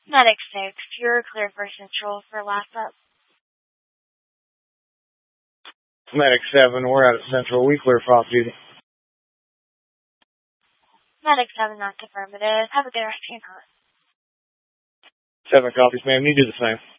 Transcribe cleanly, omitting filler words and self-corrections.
Medic 6, you're cleared for Central for last up. Medic 7, we're out at Central. We clear for off-duty. Medic 7, not affirmative. Have a good rest of your night. 7 copies, ma'am. You do the same.